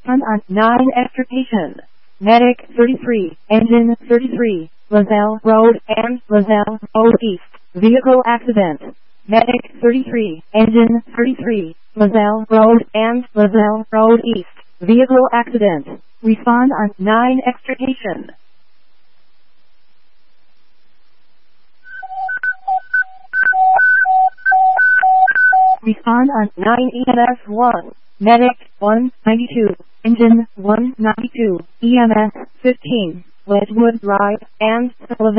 on 9 extrication. Medic 33, engine 33, Lozelle Road and Lozelle Road East. Vehicle accident. Medic 33, engine 33, Lozelle Road and Lozelle Road East. Vehicle accident. Respond on 9 extrication. Respond on 9 EMS 1. Medic 192, engine 192, EMS 15, Wedgwood Drive and Sullivan